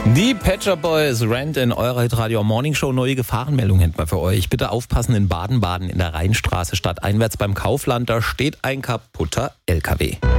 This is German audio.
Die Pet Shop Boys, Rent in eurer Hitradio Morning Show. Neue Gefahrenmeldung hätten wir für euch. Bitte aufpassen in Baden-Baden in der Rheinstraße stadteinwärts beim Kaufland. Da steht ein kaputter LKW.